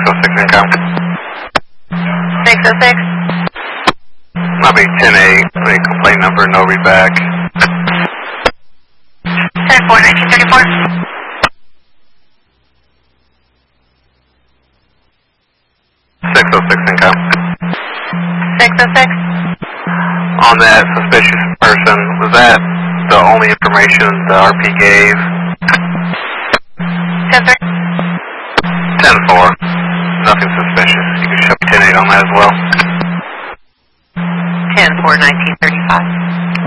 606 income. 606. That'll be 10A, the complaint number, no readback. 10-4, 1934. 606 income. 606. On that suspicious person, was that the only information the RP gave? 10-3. 10-4. Nothing suspicious. You can show 10-8 on that as well. 10-4, 1934.